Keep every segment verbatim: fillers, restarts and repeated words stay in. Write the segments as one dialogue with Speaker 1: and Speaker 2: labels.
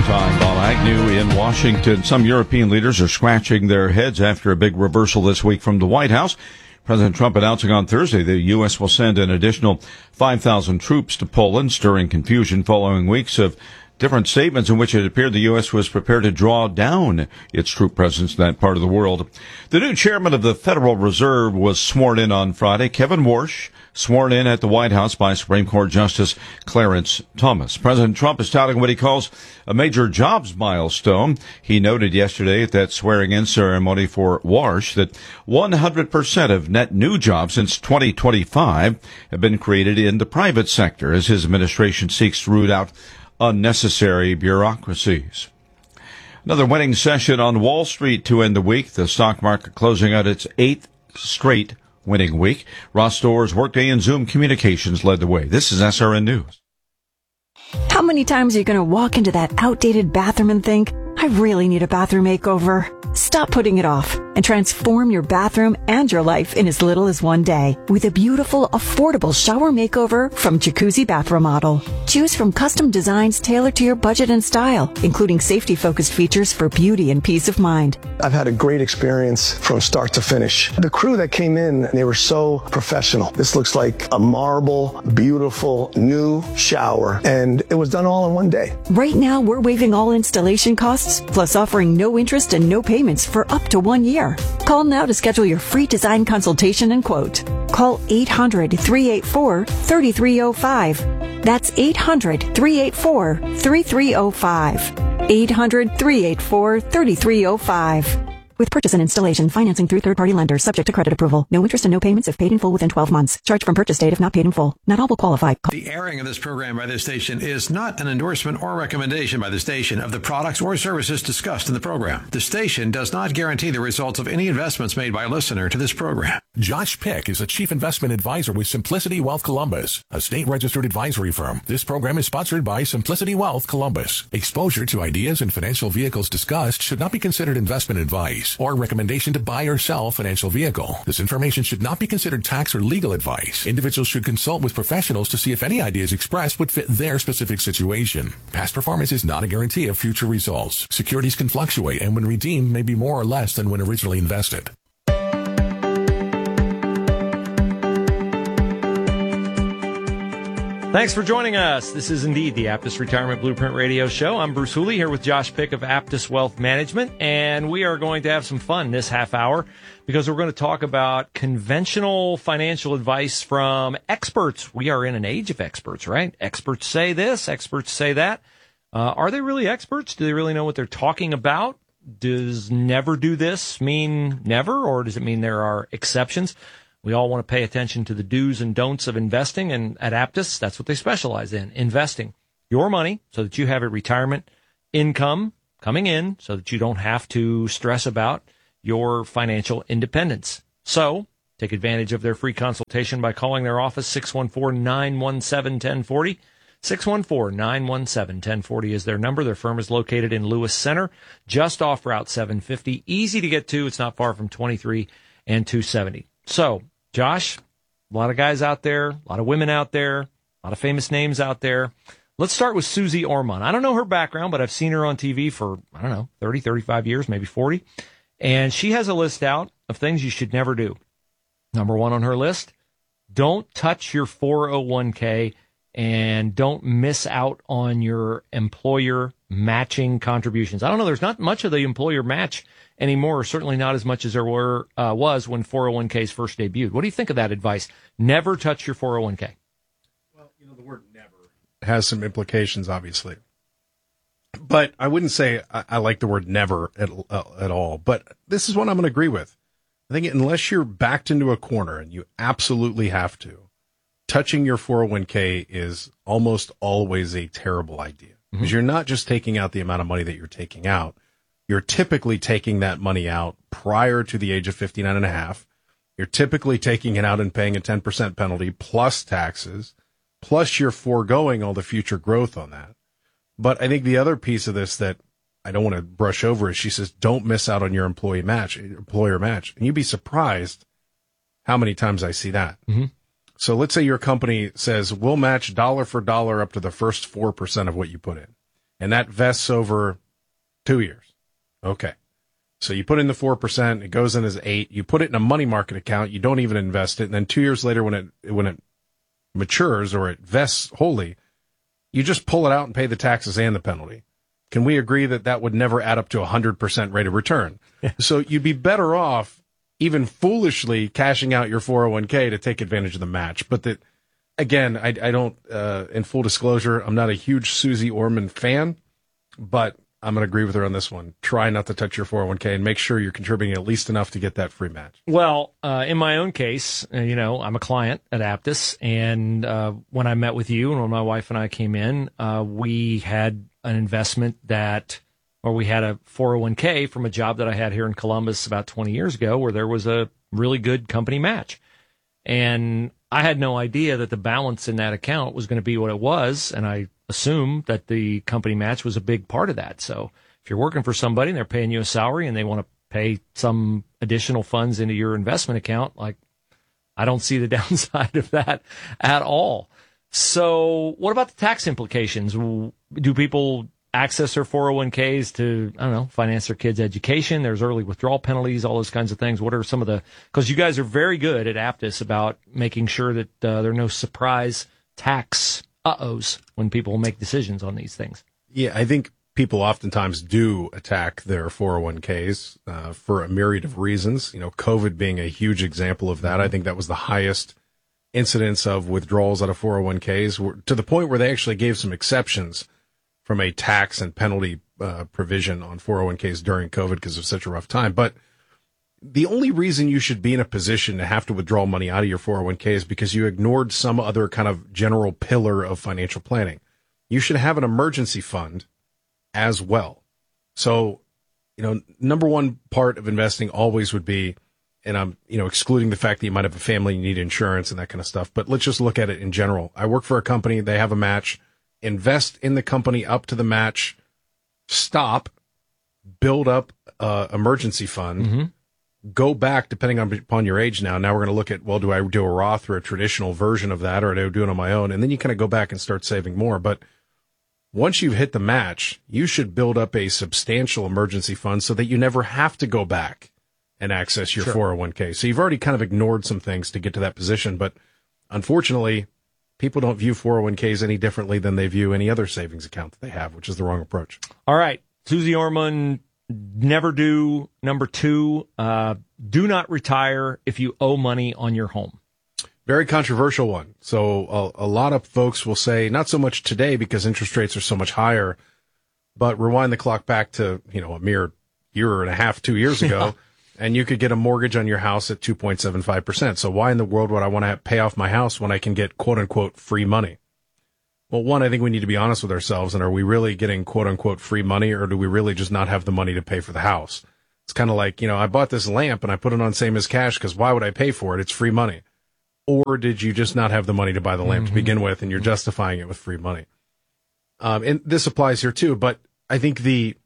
Speaker 1: news. I'm Bob Agnew in Washington. Some European leaders are scratching their heads after a big reversal this week from the White House. President Trump announcing on Thursday the U S will send an additional five thousand troops to Poland, stirring confusion following weeks of different statements in which it appeared the U S was prepared to draw down its troop presence in that part of the world. The new chairman of the Federal Reserve was sworn in on Friday. Kevin Warsh, sworn in at the White House by Supreme Court Justice Clarence Thomas. President Trump is touting what he calls a major jobs milestone. He noted yesterday at that swearing-in ceremony for Warsh that one hundred percent of net new jobs since twenty twenty-five have been created in the private sector as his administration seeks to root out unnecessary bureaucracies. Another winning session on Wall Street to end the week. The stock market closing out its eighth straight winning week. Ross Stores, Workday, and Zoom Communications led the way. This is S R N News.
Speaker 2: How many times are you going to walk into that outdated bathroom and think, I really need a bathroom makeover? Stop putting it off and transform your bathroom and your life in as little as one day with a beautiful, affordable shower makeover from Jacuzzi Bath Remodel. Choose from custom designs tailored to your budget and style, including safety-focused features for beauty and peace of mind.
Speaker 3: I've had a great experience from start to finish. The crew that came in, they were so professional. This looks like a marble, beautiful, new shower, and it was done all in one day.
Speaker 2: Right now, we're waiving all installation costs, plus offering no interest and no payments for up to one year. Call now to schedule your free design consultation and quote. Call eight hundred, three eight four, three three zero five. That's eight hundred, three eight four, three three zero five. eight hundred, three eight four, three three zero five. With purchase and installation, financing through third-party lenders, subject to credit approval. No interest and no payments if paid in full within twelve months. Charge from purchase date if not paid in full. Not all will qualify.
Speaker 4: The airing of this program by this station is not an endorsement or recommendation by the station of the products or services discussed in the program. The station does not guarantee the results of any investments made by a listener to this program.
Speaker 5: Josh Pick is a chief investment advisor with Simplicity Wealth Columbus, a state-registered advisory firm. This program is sponsored by Simplicity Wealth Columbus. Exposure to ideas and financial vehicles discussed should not be considered investment advice or recommendation to buy or sell a financial vehicle. This information should not be considered tax or legal advice. Individuals should consult with professionals to see if any ideas expressed would fit their specific situation. Past performance is not a guarantee of future results. Securities can fluctuate and when redeemed may be more or less than when originally invested.
Speaker 6: Thanks for joining us. This is indeed the Aptus Retirement Blueprint Radio Show. I'm Bruce Hooley here with Josh Pick of Aptus Wealth Management, and we are going to have some fun this half hour because we're going to talk about conventional financial advice from experts. We are in an age of experts, right? Experts say this, experts say that. Uh, are they really experts? Do they really know what they're talking about? Does never do this mean never, or does it mean there are exceptions? We all want to pay attention to the do's and don'ts of investing, and at Aptus, that's what they specialize in, investing your money so that you have a retirement income coming in so that you don't have to stress about your financial independence. So take advantage of their free consultation by calling their office, six one four, nine one seven, one zero four zero. six one four, nine one seven, one zero four zero is their number. Their firm is located in Lewis Center, just off Route seven fifty. Easy to get to. It's not far from twenty-three and two seventy. So, Josh, a lot of guys out there, a lot of women out there, a lot of famous names out there. Let's start with Susie Orman. I don't know her background, but I've seen her on T V for, I don't know, thirty, thirty-five years, maybe forty. And she has a list out of things you should never do. Number one on her list, don't touch your four oh one k and don't miss out on your employer matching contributions. I don't know, there's not much of the employer match anymore, or certainly not as much as there were uh, was when four oh one k's first debuted. What do you think of that advice? Never touch your four oh one k.
Speaker 7: Well, you know, the word never has some implications, obviously. But I wouldn't say I, I like the word never at, uh, at all. But this is one I'm going to agree with. I think unless you're backed into a corner and you absolutely have to, touching your four oh one k is almost always a terrible idea. Because mm-hmm. you're not just taking out the amount of money that you're taking out. You're typically taking that money out prior to the age of fifty-nine and a half. You're typically taking it out and paying a ten percent penalty plus taxes, plus you're foregoing all the future growth on that. But I think the other piece of this that I don't want to brush over is she says, don't miss out on your employee match, employer match. And you'd be surprised how many times I see that. Mm-hmm. So let's say your company says, we'll match dollar for dollar up to the first four percent of what you put in. and that vests over two years. Okay. So you put in the four percent, it goes in as eight, you put it in a money market account, you don't even invest it, and then two years later when it when it matures or it vests wholly, you just pull it out and pay the taxes and the penalty. Can we agree that that would never add up to a one hundred percent rate of return? Yeah. So you'd be better off even foolishly cashing out your four oh one k to take advantage of the match. But that, again, I, I don't, uh, in full disclosure, I'm not a huge Susie Orman fan, but I'm going to agree with her on this one. Try not to touch your four oh one k and make sure you're contributing at least enough to get that free match.
Speaker 6: Well, uh, in my own case, uh, you know, I'm a client at Aptus, and uh, when I met with you and when my wife and I came in, uh, we had an investment that, or we had a four oh one k from a job that I had here in Columbus about twenty years ago where there was a really good company match. And I had no idea that the balance in that account was going to be what it was, and I assume that the company match was a big part of that. So if you're working for somebody and they're paying you a salary and they want to pay some additional funds into your investment account, like, I don't see the downside of that at all. So what about the tax implications? Do people access their four oh one k's to, I don't know, finance their kids' education? There's early withdrawal penalties, all those kinds of things. What are some of the, because you guys are very good at Aptus about making sure that uh, there are no surprise tax uh-ohs when people make decisions on these things.
Speaker 7: Yeah, I think people oftentimes do attack their four oh one k's uh, for a myriad of reasons. You know, COVID being a huge example of that. I think that was the highest incidence of withdrawals out of four oh one k's, to the point where they actually gave some exceptions from a tax and penalty uh, provision on four oh one k's during COVID because it was such a rough time. But the only reason you should be in a position to have to withdraw money out of your four oh one k is because you ignored some other kind of general pillar of financial planning. You should have an emergency fund as well. So, you know, number one part of investing always would be, and I'm, you know, excluding the fact that you might have a family, you need insurance and that kind of stuff, but let's just look at it in general. I work for a company, they have a match, invest in the company up to the match, stop, build up uh emergency fund, mm-hmm. Go back, depending on upon your age now. Now we're going to look at, well, do I do a Roth or a traditional version of that, or do I do it on my own? And then you kind of go back and start saving more. But once you've hit the match, you should build up a substantial emergency fund so that you never have to go back and access your sure. four oh one k. So you've already kind of ignored some things to get to that position. But unfortunately, people don't view four oh one k's any differently than they view any other savings account that they have, which is the wrong approach.
Speaker 6: All right. Susie Orman, never do. Number two, uh, do not retire if you owe money on your home.
Speaker 7: Very controversial one. So a, a lot of folks will say, not so much today because interest rates are so much higher, but rewind the clock back to, you know, a mere year and a half, two years ago, yeah. and you could get a mortgage on your house at two point seven five percent. So why in the world would I want to pay off my house when I can get quote unquote free money? Well, one, I think we need to be honest with ourselves. And are we really getting quote unquote free money, or do we really just not have the money to pay for the house? It's kind of like, you know, I bought this lamp and I put it on same as cash because why would I pay for it? It's free money. Or did you just not have the money to buy the lamp mm-hmm. to begin with, and you're justifying it with free money? Um, and this applies here too, but I think the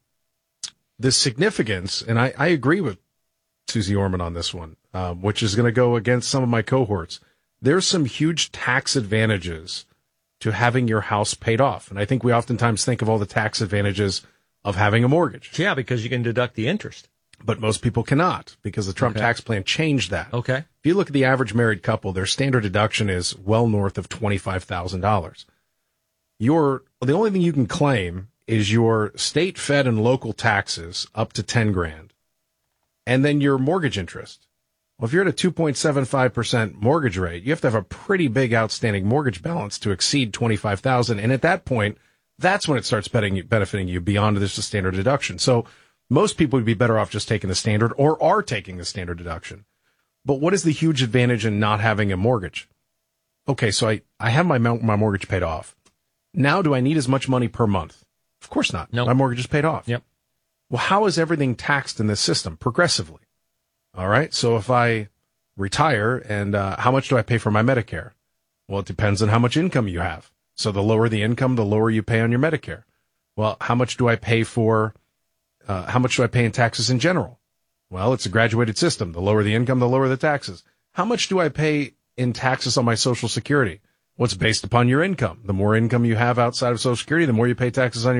Speaker 7: the significance, and I, I agree with Susie Orman on this one, um, which is going to go against some of my cohorts. There's some huge tax advantages to having your house paid off. And I think we oftentimes think of all the tax advantages of having a mortgage.
Speaker 6: Yeah, because you can deduct the interest.
Speaker 7: But most people cannot, because the Trump okay. tax plan changed that.
Speaker 6: Okay.
Speaker 7: If you look at the average married couple, their standard deduction is well north of twenty-five thousand dollars. Your, the only thing you can claim is your state, fed, and local taxes up to ten grand, and then your mortgage interest. Well, if you're at a two point seven five percent mortgage rate, you have to have a pretty big outstanding mortgage balance to exceed twenty-five thousand dollars. And at that point, that's when it starts benefiting you beyond this standard deduction. So most people would be better off just taking the standard, or are taking the standard deduction. But what is the huge advantage in not having a mortgage? Okay, so I, I have my my mortgage paid off. Now, do I need as much money per month? Of course not.
Speaker 6: No. Nope.
Speaker 7: My mortgage is paid off.
Speaker 6: Yep.
Speaker 7: Well, how is everything taxed in this system? Progressively. All right, so if I retire, and uh, how much do I pay for my Medicare? Well, it depends on how much income you have. So the lower the income, the lower you pay on your Medicare. Well, how much do I pay for, uh, how much do I pay in taxes in general? Well, it's a graduated system. The lower the income, the lower the taxes. How much do I pay in taxes on my Social Security? Well, it's based upon your income. The more income you have outside of Social Security, the more you pay taxes on your...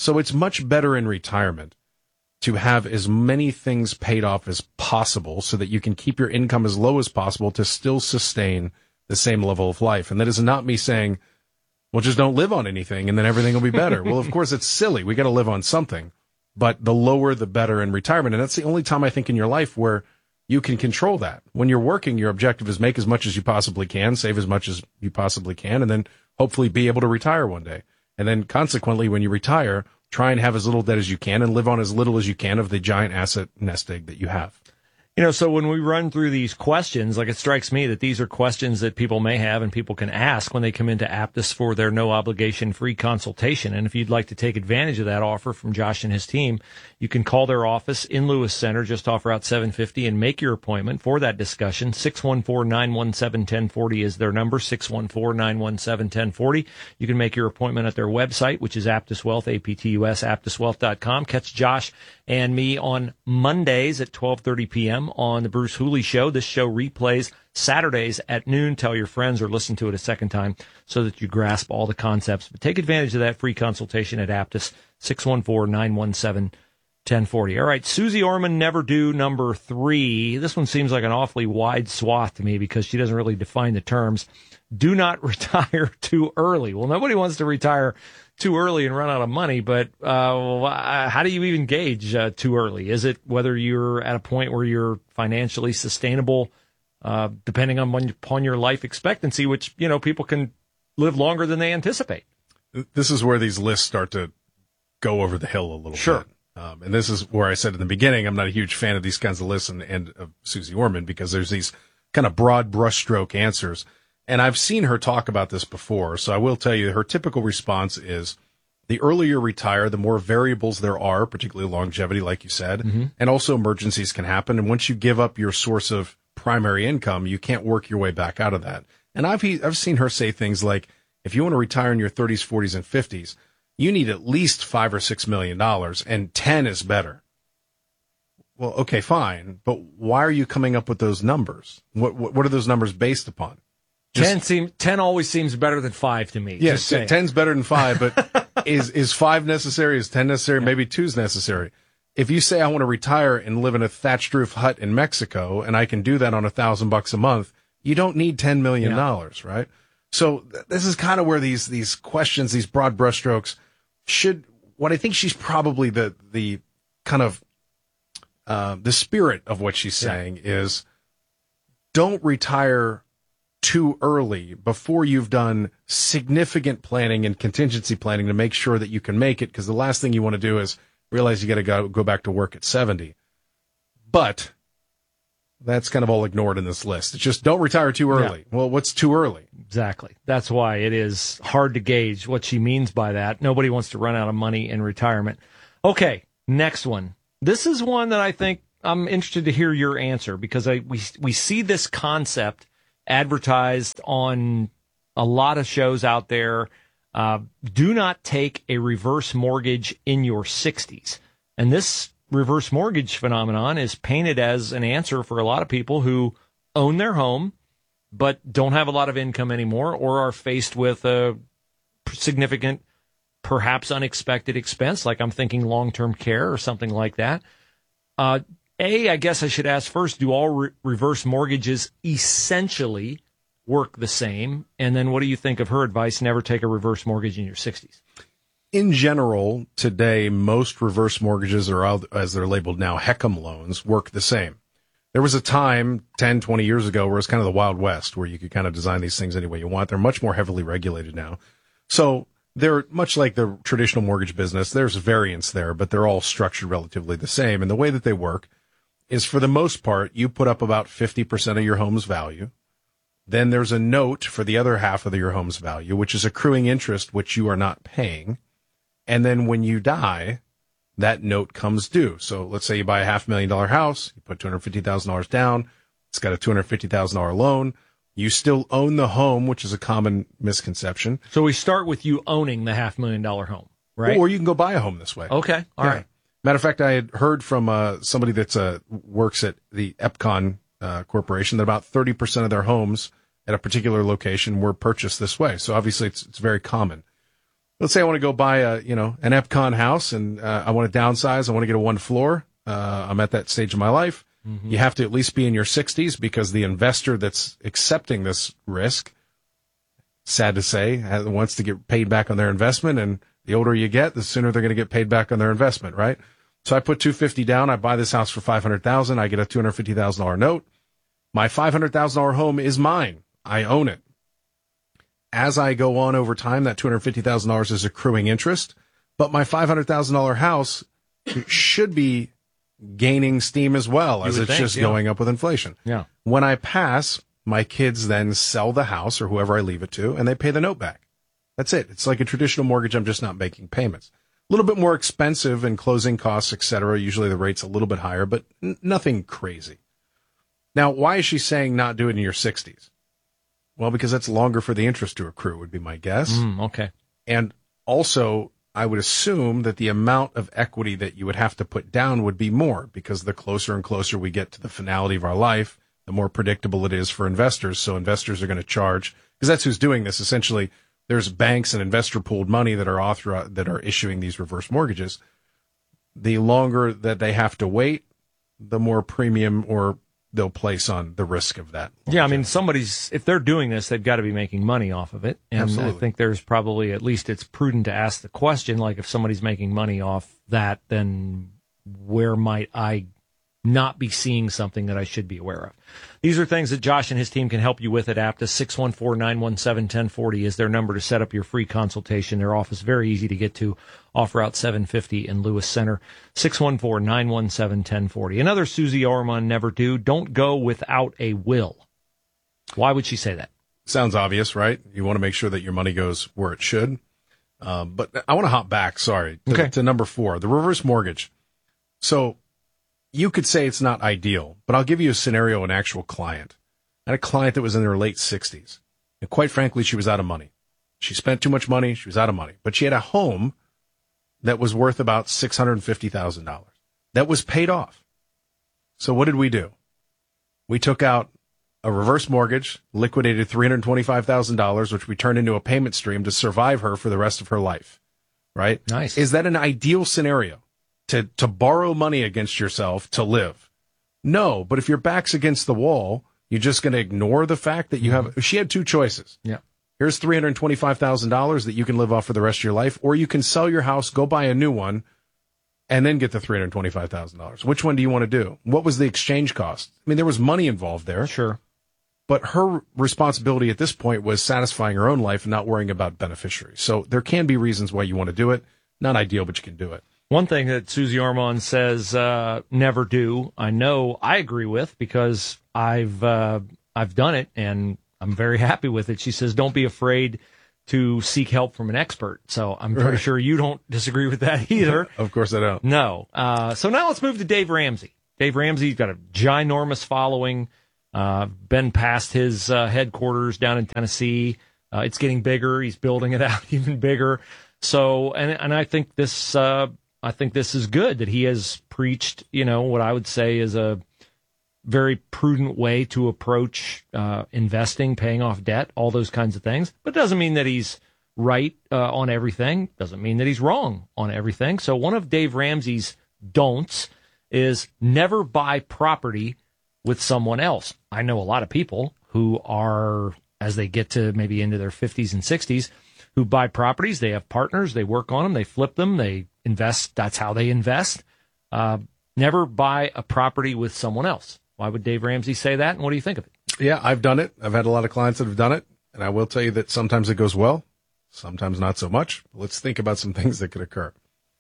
Speaker 7: So it's much better in retirement to have as many things paid off as possible so that you can keep your income as low as possible to still sustain the same level of life. And that is not me saying, well, just don't live on anything and then everything will be better. Well, of course, it's silly. We got to live on something. But the lower, the better in retirement. And that's the only time I think in your life where you can control that. When you're working, your objective is make as much as you possibly can, save as much as you possibly can, and then hopefully be able to retire one day. And then consequently, when you retire, try and have as little debt as you can and live on as little as you can of the giant asset nest egg that you have.
Speaker 6: You know, so when we run through these questions, like it strikes me that these are questions that people may have and people can ask when they come into Aptus for their no obligation free consultation. And if you'd like to take advantage of that offer from Josh and his team, you can call their office in Lewis Center just off Route seven fifty and make your appointment for that discussion. six one four, nine one seven, one zero four zero is their number, six one four, nine one seven, one zero four zero. You can make your appointment at their website, which is Aptus Wealth, A P T U S, aptus wealth dot com. Catch Josh and me on Mondays at twelve thirty p.m. on the Bruce Hooley Show. This show replays Saturdays at noon. Tell your friends or listen to it a second time so that you grasp all the concepts. But take advantage of that free consultation at Aptus, six one four, nine one seven, one zero four zero. All right, Susie Orman, Never Do, number three. This one seems like an awfully wide swath to me because she doesn't really define the terms. Do not retire too early. Well, nobody wants to retire too early and run out of money, but uh, how do you even gauge uh, too early? Is it whether you're at a point where you're financially sustainable, uh, depending on when, upon your life expectancy, which, you know, people can live longer than they anticipate?
Speaker 7: This is where these lists start to go over the hill a little
Speaker 6: sure.
Speaker 7: bit. Um, and this is where I said in the beginning, I'm not a huge fan of these kinds of lists and, and of Susie Orman because there's these kind of broad brushstroke answers. And I've seen her talk about this before, so I will tell you her typical response is the earlier you retire, the more variables there are, particularly longevity, like you said, mm-hmm. and also emergencies can happen. And once you give up your source of primary income, you can't work your way back out of that. And I've I've seen her say things like, if you want to retire in your thirties, forties, and fifties, you need at least five or six million dollars, and ten is better. Well, okay, fine, but why are you coming up with those numbers? What what, what are those numbers based upon?
Speaker 6: Just, ten seem ten always seems better than five to me.
Speaker 7: Yes, ten's better than five, but is is five necessary? Is ten necessary? Yeah. Maybe two's necessary. If you say I want to retire and live in a thatched roof hut in Mexico, and I can do that on a thousand bucks a month, you don't need ten million dollars, yeah. right? So th- this is kind of where these these questions, these broad brushstrokes, should. What I think she's probably the the kind of uh, the spirit of what she's saying yeah. is, don't retire too early before you've done significant planning and contingency planning to make sure that you can make it, because the last thing you want to do is realize you got to go go back to work at seventy. But that's kind of all ignored in this list. It's just don't retire too early. Yeah. Well, what's too early?
Speaker 6: Exactly. That's why it is hard to gauge what she means by that. Nobody wants to run out of money in retirement. Okay, next one. This is one that I think I'm interested to hear your answer, because I we we see this concept advertised on a lot of shows out there. Uh, do not take a reverse mortgage in your sixties. And this reverse mortgage phenomenon is painted as an answer for a lot of people who own their home but don't have a lot of income anymore, or are faced with a significant, perhaps unexpected expense, like I'm thinking long-term care or something like that. Uh, A, I guess I should ask first, do all re- reverse mortgages essentially work the same? And then what do you think of her advice, never take a reverse mortgage in your sixties?
Speaker 7: In general, today, most reverse mortgages, or as they're labeled now, HECM loans, work the same. There was a time ten, twenty years ago where it was kind of the Wild West, where you could kind of design these things any way you want. They're much more heavily regulated now. So they're much like the traditional mortgage business. There's variance there, but they're all structured relatively the same. And the way that they work is, for the most part, you put up about fifty percent of your home's value. Then there's a note for the other half of your home's value, which is accruing interest, which you are not paying. And then when you die, that note comes due. So let's say you buy a half million dollar house, you put two hundred fifty thousand dollars down, it's got a two hundred fifty thousand dollars loan. You still own the home, which is a common misconception.
Speaker 6: So we start with you owning the half million dollar home, right?
Speaker 7: Or you can go buy a home this way.
Speaker 6: Okay, all yeah. right.
Speaker 7: Matter of fact, I had heard from uh, somebody that's uh, works at the Epcon uh, Corporation that about thirty percent of their homes at a particular location were purchased this way. So obviously it's, it's very common. let's say I want to go buy a, you know, an Epcon house and uh, I want to downsize. I want to get a one floor. Uh, I'm at that stage of my life. Mm-hmm. You have to at least be in your sixties because the investor that's accepting this risk, sad to say, has, wants to get paid back on their investment. And the older you get, the sooner they're going to get paid back on their investment, right? So I put two hundred fifty dollars down. I buy this house for five hundred thousand dollars. I get a two hundred fifty thousand dollars note. My five hundred thousand dollars home is mine. I own it. As I go on over time, that two hundred fifty thousand dollars is accruing interest, but my five hundred thousand dollars house should be gaining steam as well, as it's think, just yeah. going up with inflation. Yeah. When I pass, my kids then sell the house or whoever I leave it to, and they pay the note back. That's it. It's like a traditional mortgage. I'm just not making payments. A little bit more expensive in closing costs, et cetera. Usually the rate's a little bit higher, but n- nothing crazy. Now, why is she saying not do it in your sixties? Well, because that's longer for the interest to accrue, would be my guess.
Speaker 6: Mm, okay.
Speaker 7: And also, I would assume that the amount of equity that you would have to put down would be more, because the closer and closer we get to the finality of our life, the more predictable it is for investors. So investors are going to charge, because that's who's doing this. Essentially, there's banks and investor pooled money that are author that are issuing these reverse mortgages. The longer that they have to wait, the more premium or they'll place on the risk of that.
Speaker 6: Yeah, I mean, somebody's, if they're doing this, they've got to be making money off of it. And Absolutely. I think there's probably, at least it's prudent to ask the question, like if somebody's making money off that, then where might I not be seeing something that I should be aware of? These are things that Josh and his team can help you with at Aptus. six one four, nine one seven, one zero four zero is their number to set up your free consultation. Their office, very easy to get to, off Route seven fifty in Lewis Center. six one four, nine one seven, one zero four zero. Another Susie Orman never do. Don't go without a will. Why would she say that?
Speaker 7: Sounds obvious, right? You want to make sure that your money goes where it should. Um, but I want to hop back, sorry, to,
Speaker 6: okay.
Speaker 7: to number four, the reverse mortgage. So you could say it's not ideal, but I'll give you a scenario, an actual client. I had a client that was in her late sixties. And quite frankly, she was out of money. She spent too much money. She was out of money. But she had a home that was worth about six hundred fifty thousand dollars. That was paid off. So what did we do? We took out a reverse mortgage, liquidated three hundred twenty-five thousand dollars, which we turned into a payment stream to survive her for the rest of her life. Right?
Speaker 6: Nice.
Speaker 7: Is that an ideal scenario? To, to borrow money against yourself to live? No, but if your back's against the wall, you're just going to ignore the fact that you have, she had two choices.
Speaker 6: Yeah.
Speaker 7: Here's three hundred twenty-five thousand dollars that you can live off for the rest of your life, or you can sell your house, go buy a new one, and then get the three hundred twenty-five thousand dollars. Which one do you want to do? What was the exchange cost? I mean, there was money involved there.
Speaker 6: Sure.
Speaker 7: But her responsibility at this point was satisfying her own life and not worrying about beneficiaries. So there can be reasons why you want to do it. Not ideal, but you can do it.
Speaker 6: One thing that Susie Orman says uh, never do, I know I agree with, because I've uh, I've done it and I'm very happy with it. She says, don't be afraid to seek help from an expert. So I'm pretty right. sure you don't disagree with that either.
Speaker 7: Of course I don't.
Speaker 6: No. Uh, so now let's move to Dave Ramsey. Dave Ramsey's got a ginormous following, uh, been past his uh, headquarters down in Tennessee. Uh, it's getting bigger. He's building it out even bigger. So, and and I think this... Uh, I think this is good that he has preached, you know, what I would say is a very prudent way to approach uh, investing, paying off debt, all those kinds of things. But it doesn't mean that he's right uh, on everything. Doesn't mean that he's wrong on everything. So one of Dave Ramsey's don'ts is never buy property with someone else. I know a lot of people who are, as they get to maybe into their fifties and sixties, who buy properties. They have partners. They work on them. They flip them. They invest. That's how they invest. Uh, never buy a property with someone else. Why would Dave Ramsey say that? And what do you think of it?
Speaker 7: Yeah, I've done it. I've had a lot of clients that have done it. And I will tell you that sometimes it goes well, sometimes not so much. Let's think about some things that could occur.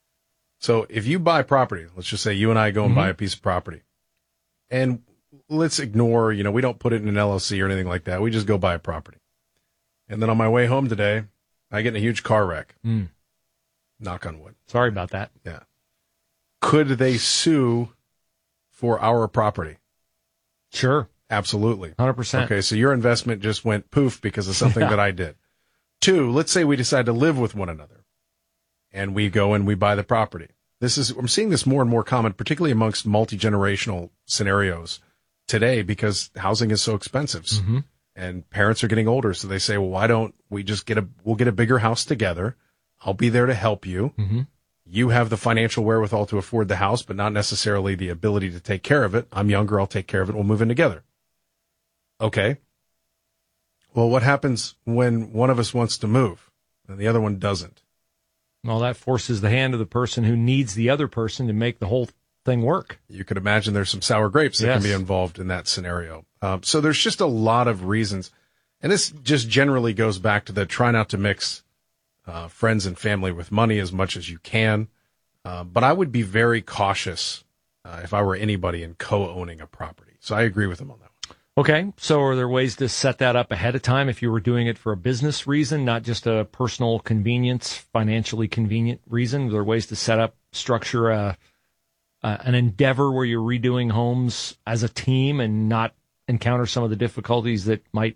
Speaker 7: So if you buy property, let's just say you and I go and mm-hmm. buy a piece of property. And let's ignore, you know, we don't put it in an L L C or anything like that. We just go buy a property. And then on my way home today, I get in a huge car wreck.
Speaker 6: Mm.
Speaker 7: Knock on wood.
Speaker 6: Sorry about that.
Speaker 7: Yeah. Could they sue for our property?
Speaker 6: Sure.
Speaker 7: Absolutely.
Speaker 6: one hundred percent.
Speaker 7: Okay, so your investment just went poof because of something yeah. that I did. Two, let's say we decide to live with one another and we go and we buy the property. This is, I'm seeing this more and more common, particularly amongst multi-generational scenarios today, because housing is so expensive. Mm-hmm. And parents are getting older, so they say, well, why don't we just get a, we'll get a bigger house together. I'll be there to help you.
Speaker 6: Mm-hmm.
Speaker 7: You have the financial wherewithal to afford the house, but not necessarily the ability to take care of it. I'm younger. I'll take care of it. We'll move in together. Okay. Well, what happens when one of us wants to move and the other one doesn't?
Speaker 6: Well, that forces the hand of the person who needs the other person to make the whole thing work.
Speaker 7: You could imagine there's some sour grapes that
Speaker 6: Yes.
Speaker 7: can be involved in that scenario. Um, so there's just a lot of reasons. And this just generally goes back to the try not to mix uh, friends and family with money as much as you can. Uh, but I would be very cautious uh, if I were anybody in co-owning a property. So I agree with him on that one.
Speaker 6: Okay, so are there ways to set that up ahead of time if you were doing it for a business reason, not just a personal convenience, financially convenient reason? Are there ways to set up, structure a, uh, an endeavor where you're redoing homes as a team and not encounter some of the difficulties that might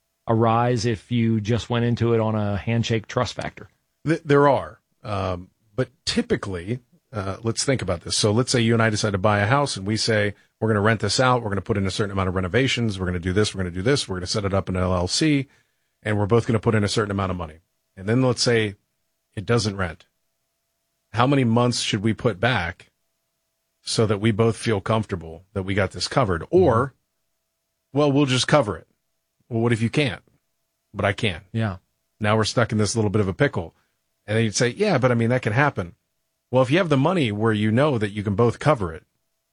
Speaker 6: arise if you just went into it on a handshake trust factor?
Speaker 7: Th- there are. Um, but typically, uh, let's think about this. So let's say you and I decide to buy a house and we say, we're going to rent this out. We're going to put in a certain amount of renovations. We're going to do this. We're going to do this. We're going to set it up in an L L C, and we're both going to put in a certain amount of money. And then let's say it doesn't rent. How many months should we put back so that we both feel comfortable that we got this covered? Or, well, we'll just cover it. Well, what if you can't? But I can.
Speaker 6: Yeah.
Speaker 7: Now we're stuck in this little bit of a pickle. And then you'd say, yeah, but I mean, that can happen. Well, if you have the money where you know that you can both cover it,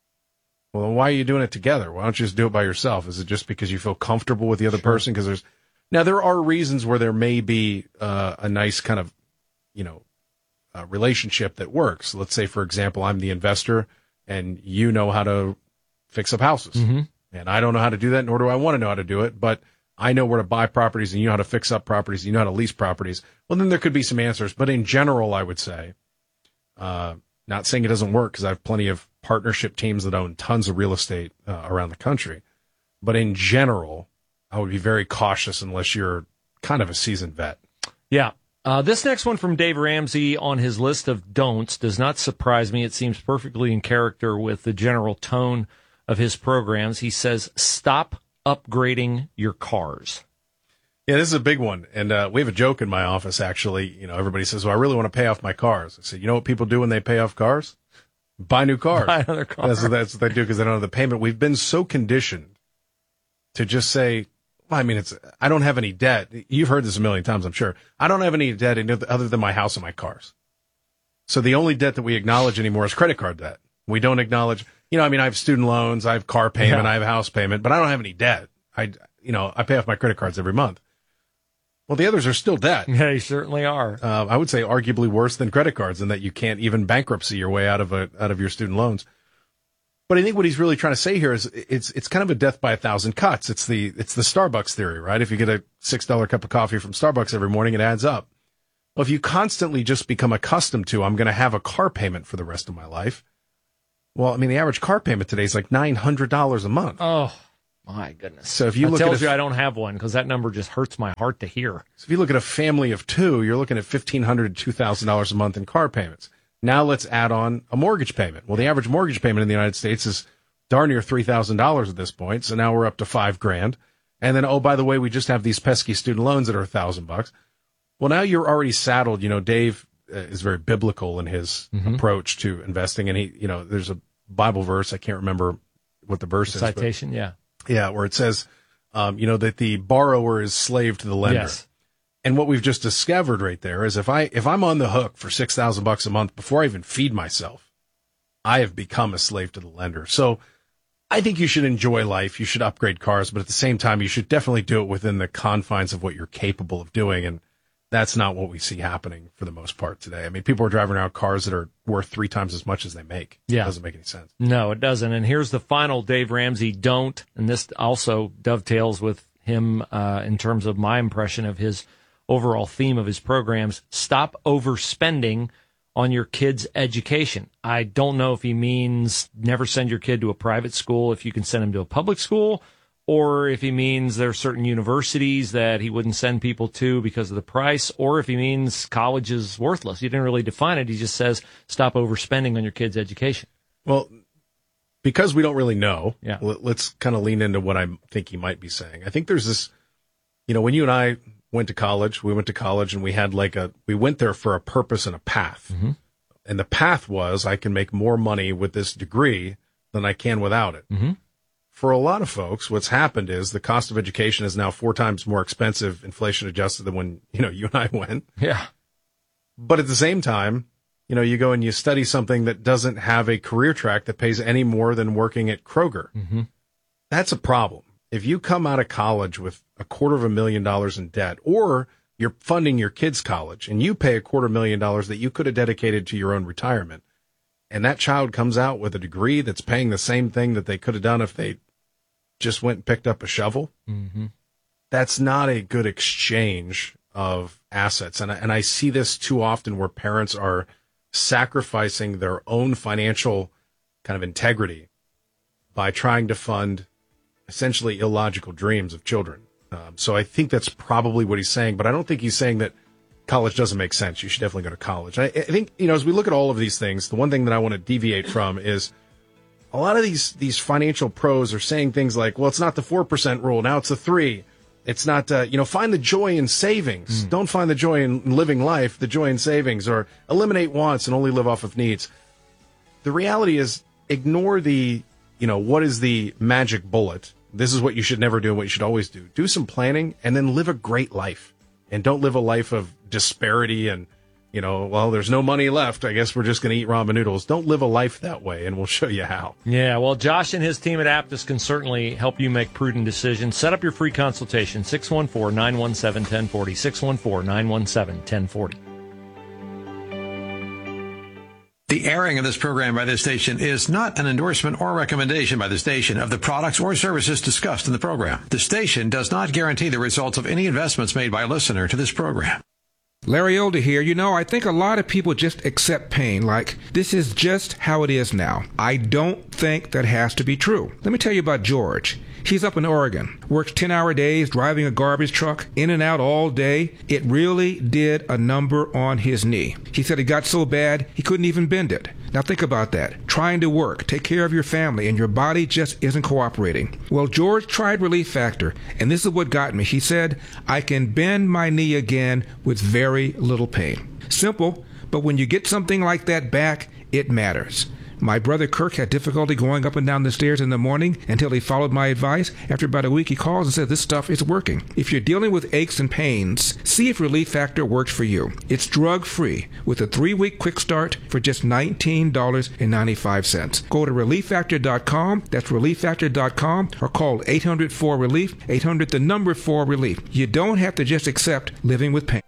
Speaker 7: well, then why are you doing it together? Why don't you just do it by yourself? Is it just because you feel comfortable with the other
Speaker 6: Sure.
Speaker 7: person? Because there's now there are reasons where there may be uh, a nice kind of, you know, uh, relationship that works. Let's say, for example, I'm the investor and you know how to fix up houses.
Speaker 6: Mm-hmm.
Speaker 7: And I don't know how to do that, nor do I want to know how to do it. But I know where to buy properties and you know how to fix up properties and you know how to lease properties. Well, then there could be some answers. But in general, I would say, uh, not saying it doesn't work because I have plenty of partnership teams that own tons of real estate uh, around the country. But in general, I would be very cautious unless you're kind of a seasoned vet.
Speaker 6: Yeah. Uh, this next one from Dave Ramsey on his list of don'ts does not surprise me. It seems perfectly in character with the general tone of his programs. He says, stop upgrading your cars.
Speaker 7: Yeah, this is a big one. And uh, we have a joke in my office, actually. You know, everybody says, well, I really want to pay off my cars. I said, you know what people do when they pay off cars? Buy new cars.
Speaker 6: Buy another car.
Speaker 7: That's what, that's what they do because they don't have the payment. We've been so conditioned to just say, well, I mean, it's I don't have any debt. You've heard this a million times, I'm sure. I don't have any debt other than my house and my cars. So the only debt that we acknowledge anymore is credit card debt. We don't acknowledge, you know, I mean, I have student loans, I have car payment,
Speaker 6: Yeah.
Speaker 7: I have a house payment, but I don't have any debt. I, you know, I pay off my credit cards every month. Well, the others are still debt.
Speaker 6: Yeah, you certainly are.
Speaker 7: Uh, I would say arguably worse than credit cards in that you can't even bankruptcy your way out of a, out of your student loans. But I think what he's really trying to say here is it's it's kind of a death by a thousand cuts. It's the it's the Starbucks theory, right? If you get a six dollar cup of coffee from Starbucks every morning, it adds up. Well, if you constantly just become accustomed to, I'm going to have a car payment for the rest of my life. Well, I mean, the average car payment today is like nine hundred dollars a month.
Speaker 6: Oh, my goodness.
Speaker 7: So if you
Speaker 6: that
Speaker 7: look at
Speaker 6: tells
Speaker 7: a-
Speaker 6: you I don't have one because that number just hurts my heart to hear.
Speaker 7: So if you look at a family of two, you're looking at fifteen hundred dollars to two thousand dollars a month in car payments. Now let's add on a mortgage payment. Well, the average mortgage payment in the United States is darn near three thousand dollars at this point. So now we're up to five grand. And then, oh, by the way, we just have these pesky student loans that are a thousand bucks. Well, now you're already saddled. You know, Dave uh, is very biblical in his
Speaker 6: Mhm.
Speaker 7: approach to investing. And he, you know, there's a Bible verse. I can't remember what the verse is. but-
Speaker 6: Citation, yeah.
Speaker 7: yeah, where it says, um, you know, that the borrower is slave to the lender.
Speaker 6: Yes.
Speaker 7: And what we've just discovered right there is if I if I'm on the hook for six thousand bucks a month before I even feed myself, I have become a slave to the lender. So I think you should enjoy life. You should upgrade cars, but at the same time, you should definitely do it within the confines of what you're capable of doing. And that's not what we see happening for the most part today. I mean, people are driving around cars that are worth three times as much as they make.
Speaker 6: Yeah.
Speaker 7: It doesn't make any sense.
Speaker 6: No, it doesn't. And here's the final Dave Ramsey don't, and this also dovetails with him uh, in terms of my impression of his overall theme of his programs. Stop overspending on your kid's education. I don't know if he means never send your kid to a private school if you can send him to a public school, or if he means there are certain universities that he wouldn't send people to because of the price, or if he means college is worthless. He didn't really define it. He just says stop overspending on your kid's education.
Speaker 7: Well, because we don't really know,
Speaker 6: Yeah.
Speaker 7: l- let's kind of lean into what I think he might be saying. I think there's this, you know, when you and I went to college. We went to college and we had like a, we went there for a purpose and a path. Mm-hmm. And the path was I can make more money with this degree than I can without it. Mm-hmm. For a lot of folks, what's happened is the cost of education is now four times more expensive, inflation adjusted, than when, you know, you and I went.
Speaker 6: Yeah.
Speaker 7: But at the same time, you know, you go and you study something that doesn't have a career track that pays any more than working at Kroger. Mm-hmm. That's a problem. If you come out of college with a quarter of a million dollars in debt, or you're funding your kids' college and you pay a quarter million dollars that you could have dedicated to your own retirement, and that child comes out with a degree that's paying the same thing that they could have done if they just went and picked up a shovel, mm-hmm. that's not a good exchange of assets. And I, and I see this too often where parents are sacrificing their own financial kind of integrity by trying to fund essentially illogical dreams of children. Um, so I think that's probably what he's saying, but I don't think he's saying that college doesn't make sense. You should definitely go to college. I, I think, you know, as we look at all of these things, the one thing that I want to deviate from is a lot of these, these financial pros are saying things like, well, it's not the four percent rule. Now it's the three. It's not, uh, you know, find the joy in savings. Mm. Don't find the joy in living life, the joy in savings, or eliminate wants and only live off of needs. The reality is ignore the, you know, what is the magic bullet? This is what you should never do and what you should always do. Do some planning and then live a great life. And don't live a life of disparity and, you know, well, there's no money left. I guess we're just going to eat ramen noodles. Don't live a life that way, and we'll show you how.
Speaker 6: Yeah, well, Josh and his team at Aptus can certainly help you make prudent decisions. Set up your free consultation, six one four, nine one seven, one zero four zero, six one four, nine one seven, one zero four zero.
Speaker 4: The airing of this program by this station is not an endorsement or recommendation by the station of the products or services discussed in the program. The station does not guarantee the results of any investments made by a listener to this program.
Speaker 8: Larry Older here. You know, I think a lot of people just accept pain like this is just how it is now. I don't think that has to be true. Let me tell you about George. He's up in Oregon, works ten-hour days, driving a garbage truck, in and out all day. It really did a number on his knee. He said it got so bad, he couldn't even bend it. Now think about that. Trying to work, take care of your family, and your body just isn't cooperating. Well, George tried Relief Factor, and this is what got me. He said, I can bend my knee again with very little pain. Simple, but when you get something like that back, it matters. My brother Kirk had difficulty going up and down the stairs in the morning until he followed my advice. After about a week, he calls and says, this stuff is working. If you're dealing with aches and pains, see if Relief Factor works for you. It's drug-free with a three-week quick start for just nineteen dollars and ninety-five cents. Go to relief factor dot com, that's relief factor dot com, or call eight hundred four relief, eight hundred the number four relief. You don't have to just accept living with pain.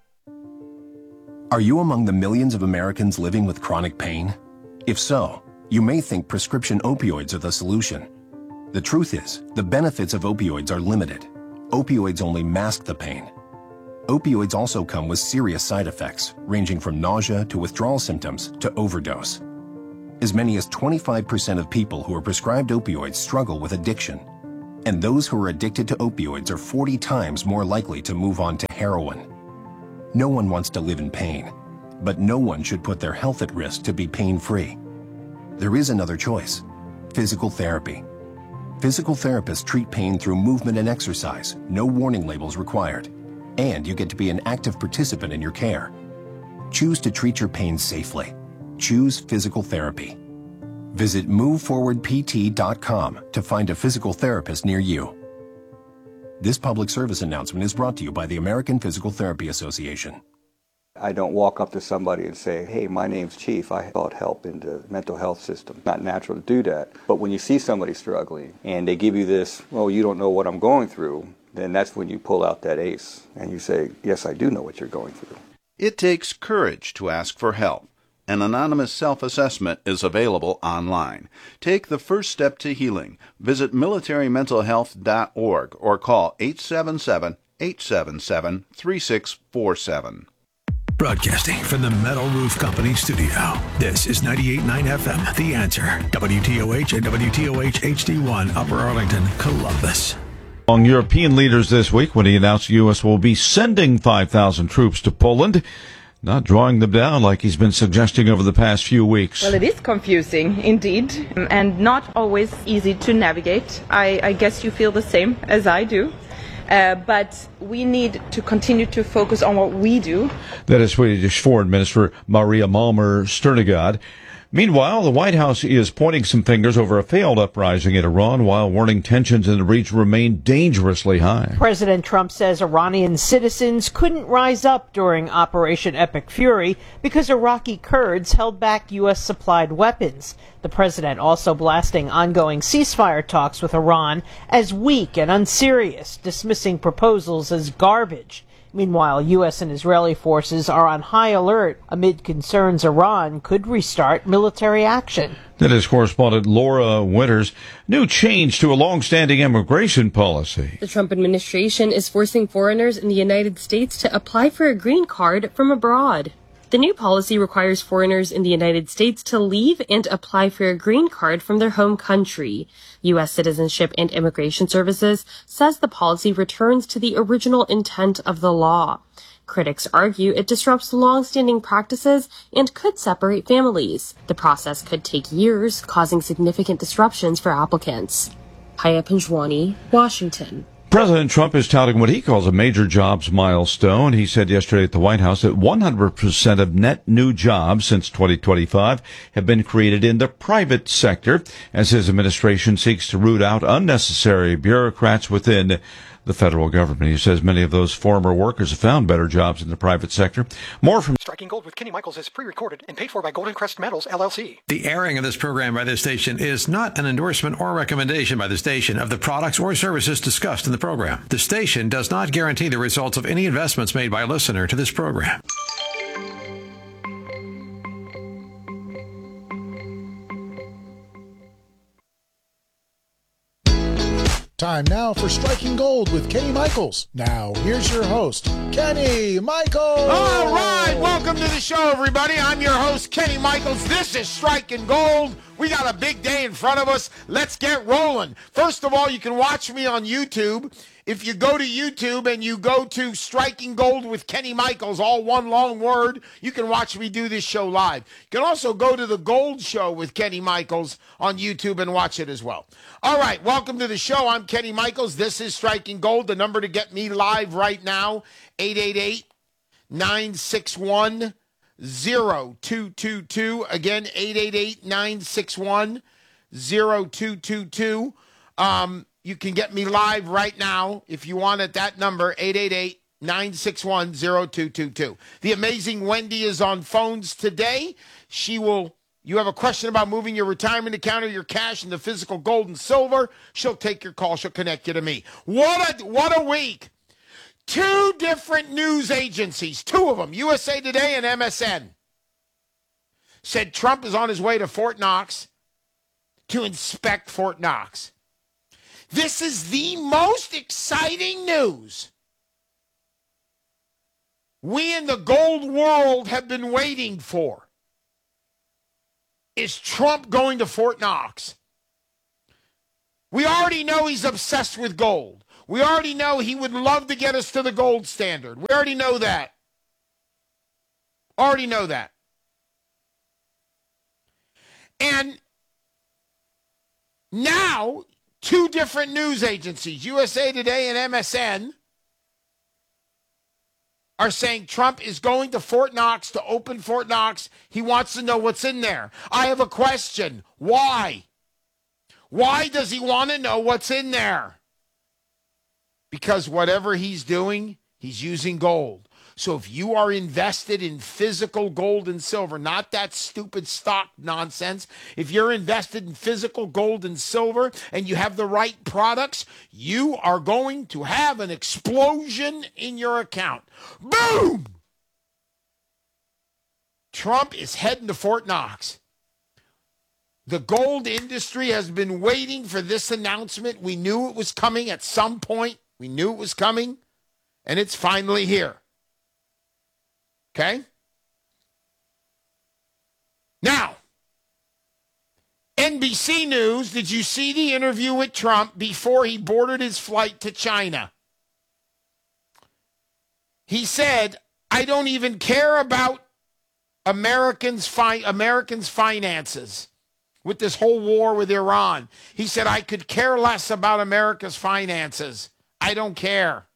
Speaker 9: Are you among the millions of Americans living with chronic pain? If so, you may think prescription opioids are the solution. The truth is, the benefits of opioids are limited. Opioids only mask the pain. Opioids also come with serious side effects, ranging from nausea to withdrawal symptoms to overdose. As many as twenty-five percent of people who are prescribed opioids struggle with addiction. And those who are addicted to opioids are forty times more likely to move on to heroin. No one wants to live in pain, but no one should put their health at risk to be pain-free. There is another choice: physical therapy. Physical therapists treat pain through movement and exercise, no warning labels required. And you get to be an active participant in your care. Choose to treat your pain safely. Choose physical therapy. Visit move forward p t dot com to find a physical therapist near you. This public service announcement is brought to you by the American Physical Therapy Association.
Speaker 10: I don't walk up to somebody and say, hey, my name's Chief, I sought help in the mental health system. Not natural to do that. But when you see somebody struggling and they give you this, well, you don't know what I'm going through, then that's when you pull out that ace and you say, yes, I do know what you're going through.
Speaker 11: It takes courage to ask for help. An anonymous self-assessment is available online. Take the first step to healing. Visit military mental health dot org or call eight seven seven, eight seven seven, three six four seven.
Speaker 4: Broadcasting from the Metal Roof Company studio, this is ninety-eight point nine F M, The Answer, W T O H and W T O H H D one, Upper Arlington, Columbus.
Speaker 1: Among European leaders this week when he announced the U S will be sending five thousand troops to Poland, not drawing them down like he's been suggesting over the past few weeks.
Speaker 12: Well, it is confusing, indeed, and not always easy to navigate. I, I guess you feel the same as I do. Uh, but we need to continue to focus on what we do.
Speaker 1: That is Swedish Foreign Minister Maria Malmer Sternegard. Meanwhile, the White House is pointing some fingers over a failed uprising in Iran while warning tensions in the region remain dangerously high.
Speaker 13: President Trump says Iranian citizens couldn't rise up during Operation Epic Fury because Iraqi Kurds held back U S supplied weapons. The president also blasting ongoing ceasefire talks with Iran as weak and unserious, dismissing proposals as garbage. Meanwhile, U S and Israeli forces are on high alert amid concerns Iran could restart military action.
Speaker 1: That is correspondent Laura Winters. New change to a long-standing immigration policy.
Speaker 14: The Trump administration is forcing foreigners in the United States to apply for a green card from abroad. The new policy requires foreigners in the United States to leave and apply for a green card from their home country. U S Citizenship and Immigration Services says the policy returns to the original intent of the law. Critics argue it disrupts long-standing practices and could separate families. The process could take years, causing significant disruptions for applicants. Haya Panjwani, Washington.
Speaker 1: President Trump is touting what he calls a major jobs milestone. He said yesterday at the White House that one hundred percent of net new jobs since twenty twenty-five have been created in the private sector as his administration seeks to root out unnecessary bureaucrats within the federal government. He says many of those former workers have found better jobs in the private sector. More from
Speaker 15: Striking Gold with Kenny Michaels is pre-recorded and paid for by Golden Crest Metals, L L C.
Speaker 4: The airing of this program by this station is not an endorsement or recommendation by the station of the products or services discussed in the program. The station does not guarantee the results of any investments made by a listener to this program.
Speaker 16: Time now for Striking Gold with Kenny Michaels. Now, here's your host, Kenny Michaels.
Speaker 17: All right, welcome to the show, everybody. I'm your host, Kenny Michaels. This is Striking Gold. We got a big day in front of us. Let's get rolling. First of all, you can watch me on YouTube. If you go to YouTube and you go to Striking Gold with Kenny Michaels, all one long word, you can watch me do this show live. You can also go to The Gold Show with Kenny Michaels on YouTube and watch it as well. All right, welcome to the show. I'm Kenny Michaels. This is Striking Gold. The number to get me live right now, eight eight eight, nine six one, zero two two two. Again, eight eight eight, nine six one, zero two two two. Um... You can get me live right now if you want at that number, eight eight eight, nine six one, zero two two two. The amazing Wendy is on phones today. She will, you have a question about moving your retirement account or your cash into physical gold and silver, she'll take your call. She'll connect you to me. What a, what a week. Two different news agencies, two of them, U S A Today and M S N, said Trump is on his way to Fort Knox to inspect Fort Knox. This is the most exciting news we in the gold world have been waiting for. Is Trump going to Fort Knox? We already know he's obsessed with gold. We already know he would love to get us to the gold standard. We already know that. Already know that. And now, two different news agencies, U S A Today and M S N, are saying Trump is going to Fort Knox to open Fort Knox. He wants to know what's in there. I have a question. Why? Why does he want to know what's in there? Because whatever he's doing, he's using gold. So if you are invested in physical gold and silver, not that stupid stock nonsense, if you're invested in physical gold and silver and you have the right products, you are going to have an explosion in your account. Boom! Trump is heading to Fort Knox. The gold industry has been waiting for this announcement. We knew it was coming at some point. We knew it was coming, and it's finally here. Okay? Now, N B C News, did you see the interview with Trump before he boarded his flight to China? He said, I don't even care about Americans' fi- Americans' finances with this whole war with Iran. He said, I could care less about America's finances. I don't care.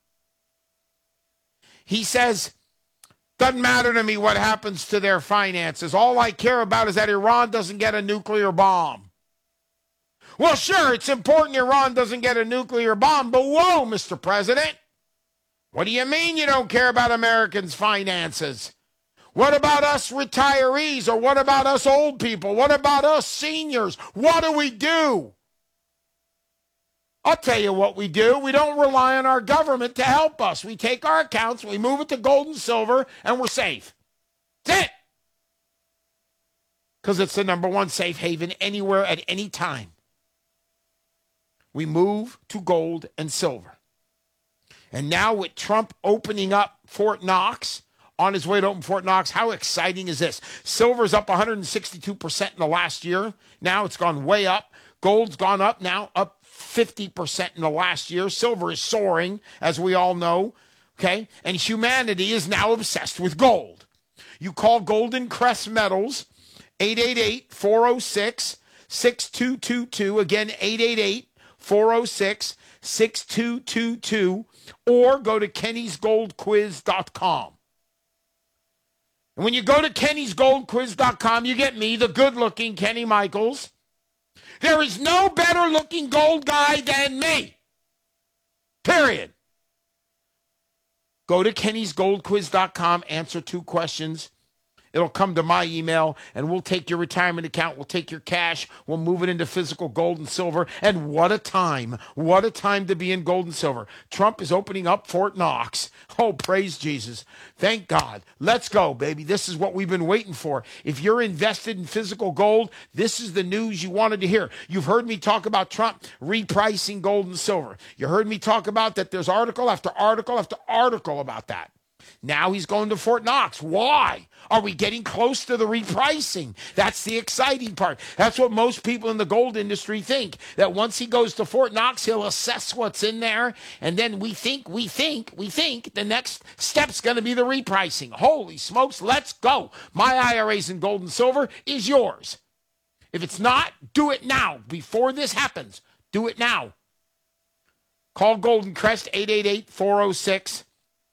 Speaker 17: He says, doesn't matter to me what happens to their finances. All I care about is that Iran doesn't get a nuclear bomb. Well, sure, it's important Iran doesn't get a nuclear bomb, but whoa, Mister President. What do you mean you don't care about Americans' finances? What about us retirees? Or what about us old people? What about us seniors? What do we do? I'll tell you what we do. We don't rely on our government to help us. We take our accounts, we move it to gold and silver, and we're safe. That's it. Because it's the number one safe haven anywhere at any time. We move to gold and silver. And now with Trump opening up Fort Knox, on his way to open Fort Knox, how exciting is this? Silver's up one hundred sixty-two percent in the last year. Now it's gone way up. Gold's gone up now, up fifty percent in the last year. Silver is soaring, as we all know. Okay? And humanity is now obsessed with gold. You call Golden Crest Metals, eight eight eight, four oh six, six two two two. Again, eight eight eight, four oh six, six two two two. Or go to kennys gold quiz dot com. And when you go to kennys gold quiz dot com, you get me, the good-looking Kenny Michaels. There is no better-looking gold guy than me. Period. Go to kennys gold quiz dot com, answer two questions. It'll come to my email, and we'll take your retirement account, we'll take your cash, we'll move it into physical gold and silver. And what a time, what a time to be in gold and silver. Trump is opening up Fort Knox. Oh, praise Jesus. Thank God. Let's go, baby. This is what we've been waiting for. If you're invested in physical gold, this is the news you wanted to hear. You've heard me talk about Trump repricing gold and silver. You heard me talk about that there's article after article after article about that. Now he's going to Fort Knox. Why? Are we getting close to the repricing? That's the exciting part. That's what most people in the gold industry think, that once he goes to Fort Knox, he'll assess what's in there, and then we think, we think, we think the next step's going to be the repricing. Holy smokes, let's go. My I R As in gold and silver is yours. If it's not, do it now. Before this happens, do it now. Call Golden Crest, eight eight eight, four oh six,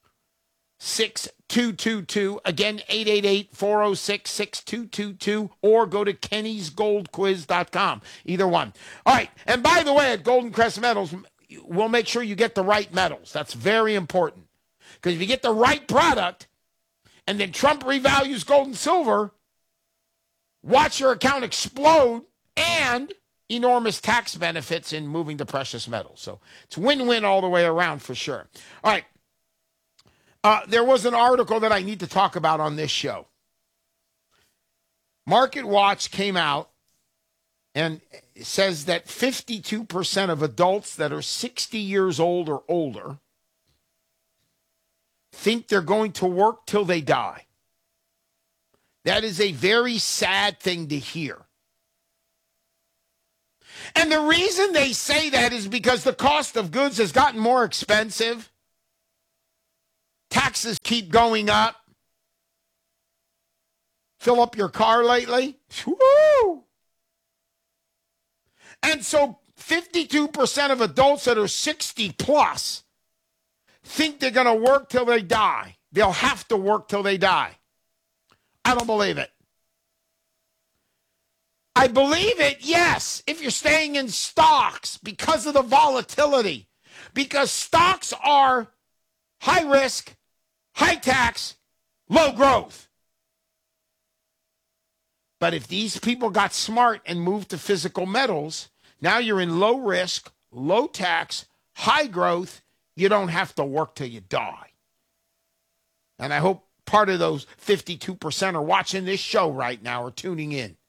Speaker 17: six two two two. Again, eight eight eight, four oh six, six two two two, or go to kennys gold quiz dot com. Either one. All right. And by the way, at Golden Crest Metals, we'll make sure you get the right metals. That's very important. Because if you get the right product and then Trump revalues gold and silver, watch your account explode, and enormous tax benefits in moving to precious metals. So it's win-win all the way around for sure. All right. Uh, there was an article that I need to talk about on this show. Market Watch came out and says that fifty-two percent of adults that are sixty years old or older think they're going to work till they die. That is a very sad thing to hear. And the reason they say that is because the cost of goods has gotten more expensive. Taxes keep going up. Fill up your car lately? Woo! And so fifty-two percent of adults that are sixty plus think they're going to work till they die. They'll have to work till they die. I don't believe it. I believe it, yes, if you're staying in stocks because of the volatility. Because stocks are high risk, high tax, low growth. But if these people got smart and moved to physical metals, now you're in low risk, low tax, high growth. You don't have to work till you die. And I hope part of those fifty-two percent are watching this show right now or tuning in.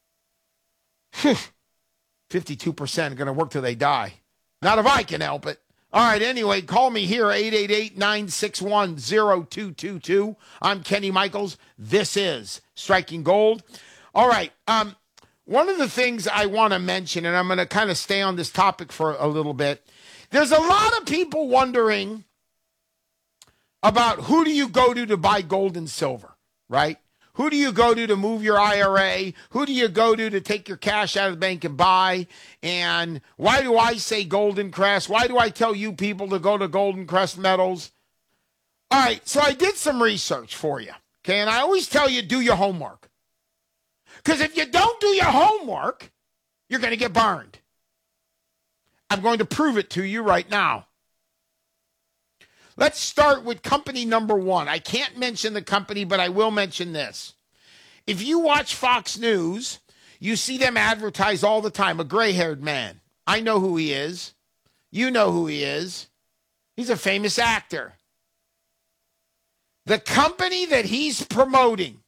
Speaker 17: fifty-two percent are going to work till they die. Not if I can help it. All right, anyway, call me here, eight eight eight, nine six one, zero two two two. I'm Kenny Michaels. This is Striking Gold. All right, um, one of the things I want to mention, and I'm going to kind of stay on this topic for a little bit, there's a lot of people wondering about who do you go to to buy gold and silver, right? Who do you go to to move your I R A? Who do you go to to take your cash out of the bank and buy? And why do I say Golden Crest? Why do I tell you people to go to Golden Crest Metals? All right, so I did some research for you, okay? And I always tell you, do your homework. Because if you don't do your homework, you're going to get burned. I'm going to prove it to you right now. Let's start with company number one. I can't mention the company, but I will mention this. If you watch Fox News, you see them advertise all the time, a gray-haired man. I know who he is. You know who he is. He's a famous actor. The company that he's promoting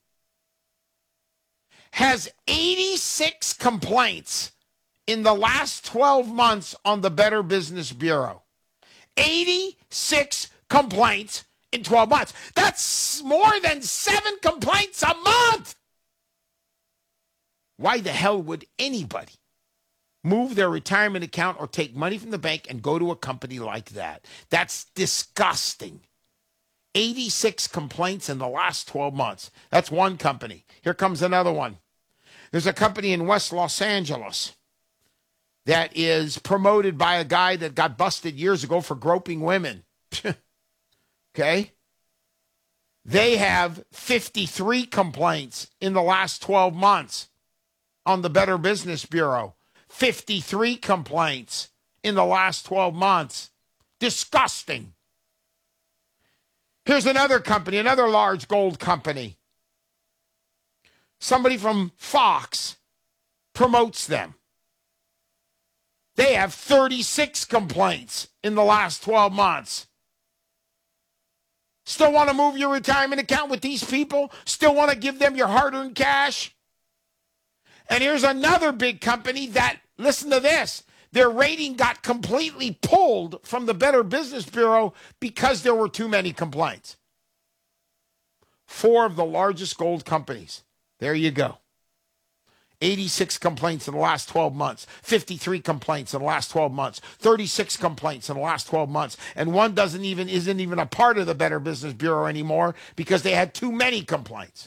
Speaker 17: has eighty-six complaints in the last twelve months on the Better Business Bureau. eighty-six complaints in twelve months. That's more than seven complaints a month. Why the hell would anybody move their retirement account or take money from the bank and go to a company like that? That's disgusting. eighty-six complaints in the last twelve months. That's one company. Here comes another one. There's a company in West Los Angeles that is promoted by a guy that got busted years ago for groping women. Okay? They have fifty-three complaints in the last twelve months on the Better Business Bureau. fifty-three complaints in the last twelve months. Disgusting. Here's another company, another large gold company. Somebody from Fox promotes them. They have thirty-six complaints in the last twelve months. Still want to move your retirement account with these people? Still want to give them your hard-earned cash? And here's another big company that, listen to this, their rating got completely pulled from the Better Business Bureau because there were too many complaints. Four of the largest gold companies. There you go. eighty-six complaints in the last twelve months, fifty-three complaints in the last twelve months, thirty-six complaints in the last twelve months, and one doesn't even isn't even a part of the Better Business Bureau anymore because they had too many complaints.